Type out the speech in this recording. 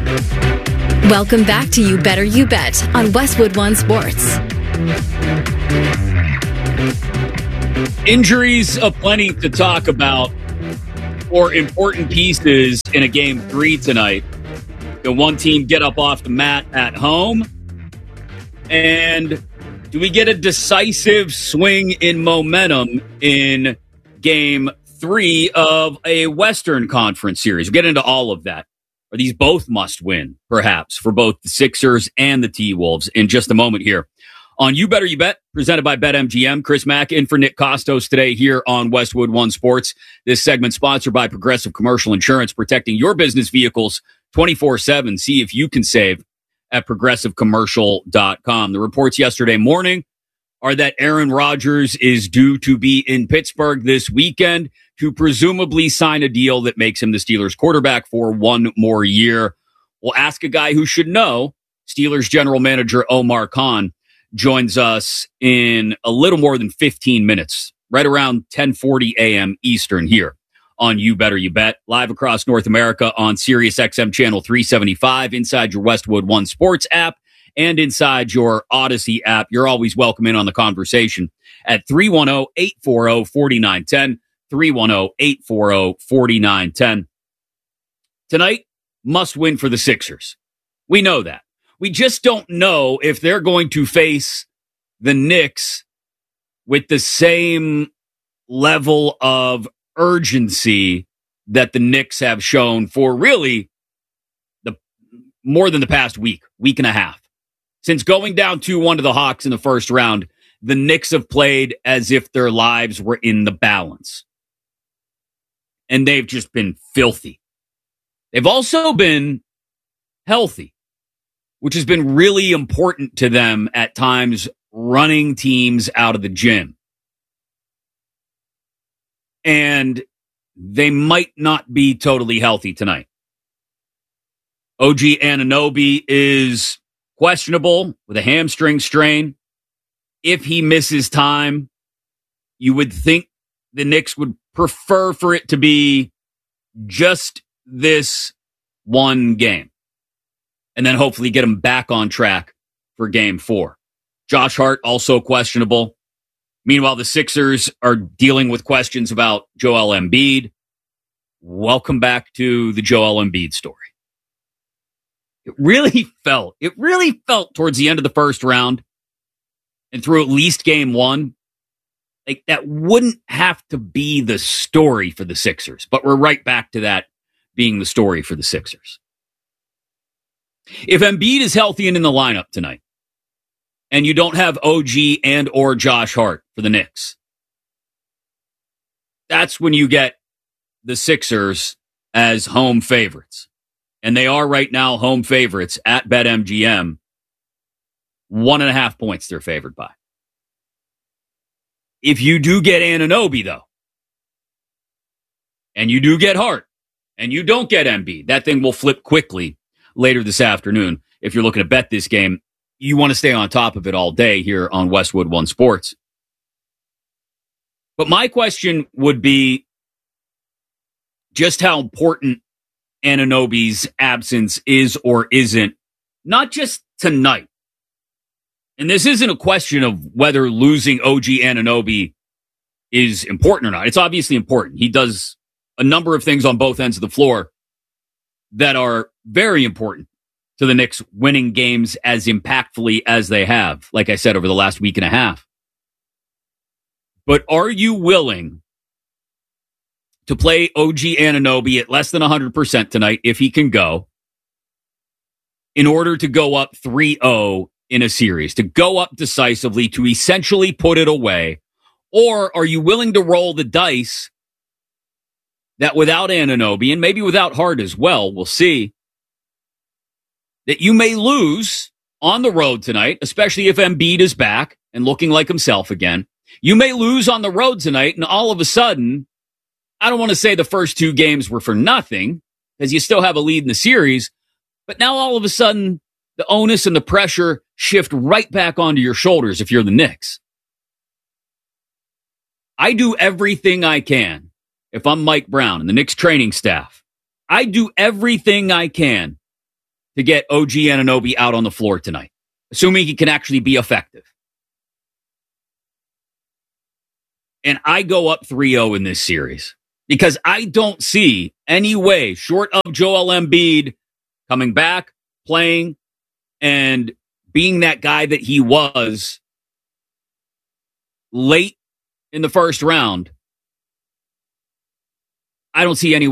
Welcome back to You Better You Bet on Westwood One Sports. Injuries aplenty to talk about for important pieces in a Game 3 tonight. Can one team get up off the mat at home? And do we get a decisive swing in momentum in Game 3 of a Western Conference series? We'll get into all of that. Are these both must win, perhaps, for both the Sixers and the T-Wolves in just a moment here on You Better You Bet, presented by BetMGM. Chris Mack in for Nick Costos today here on Westwood One Sports. This segment sponsored by Progressive Commercial Insurance, protecting your business vehicles 24/7. See if you can save at progressivecommercial.com. The reports yesterday morning are that Aaron Rodgers is due to be in Pittsburgh this weekend to presumably sign a deal that makes him the Steelers quarterback for one more year. We'll ask a guy who should know. Steelers general manager Omar Khan joins us in a little more than 15 minutes, right around 10:40 a.m. Eastern here on You Better You Bet, live across North America on Sirius XM Channel 375, inside your Westwood One Sports app, and inside your Odyssey app. You're always welcome in on the conversation at 310-840-4910, 310-840-4910. Tonight, must win for the Sixers. We know that. We just don't know if they're going to face the Knicks with the same level of urgency that the Knicks have shown for really more than the past week and a half. Since going down 2-1 to the Hawks in the first round, the Knicks have played as if their lives were in the balance. And they've just been filthy. They've also been healthy, which has been really important to them at times, running teams out of the gym. And they might not be totally healthy tonight. OG Anunoby is questionable with a hamstring strain. If he misses time, you would think the Knicks would prefer for it to be just this one game, and then hopefully get him back on track for Game 4. Josh Hart, also questionable. Meanwhile, the Sixers are dealing with questions about Joel Embiid. Welcome back to the Joel Embiid story. It really felt towards the end of the first round and through at least Game 1, like that wouldn't have to be the story for the Sixers, but we're right back to that being the story for the Sixers. If Embiid is healthy and in the lineup tonight, and you don't have OG and or Josh Hart for the Knicks, that's when you get the Sixers as home favorites. And they are right now home favorites at BetMGM. 1.5 points they're favored by. If you do get Anunoby, though, and you do get Hart, and you don't get Embiid, that thing will flip quickly later this afternoon. If you're looking to bet this game, you want to stay on top of it all day here on Westwood One Sports. But my question would be just how important Anunoby's absence is or isn't, not just tonight. And this isn't a question of whether losing OG Anunoby is important or not. It's obviously important. He does a number of things on both ends of the floor that are very important to the Knicks winning games as impactfully as they have, like I said, over the last week and a half. But are you willing to play OG Anunoby at less than 100% tonight, if he can go, in order to go up 3-0 in a series, to go up decisively, to essentially put it away? Or are you willing to roll the dice that without Anunoby, and maybe without Hart as well, we'll see, that you may lose on the road tonight, especially if Embiid is back and looking like himself again. You may lose on the road tonight, and all of a sudden, I don't want to say the first two games were for nothing, because you still have a lead in the series, but now all of a sudden, the onus and the pressure shift right back onto your shoulders if you're the Knicks. I do everything I can. If I'm Mike Brown and the Knicks training staff, I do everything I can to get OG Anunoby out on the floor tonight, assuming he can actually be effective. And I go up 3-0 in this series because I don't see any way, short of Joel Embiid coming back, playing, and being that guy that he was late in the first round, I don't see any